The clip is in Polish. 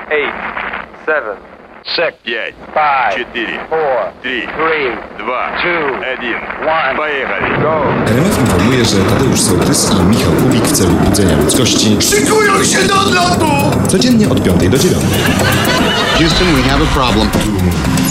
7, 6, 5, 5, 4, 4, 3, 3, 2, 2, 1. 1. Поехали. Go! RMF informuje, że Tadeusz Sołtys i Michał Kubik w celu budzenia ludzkości Szykują się do odlotu! codziennie od 5 do 9. Houston, we have a problem.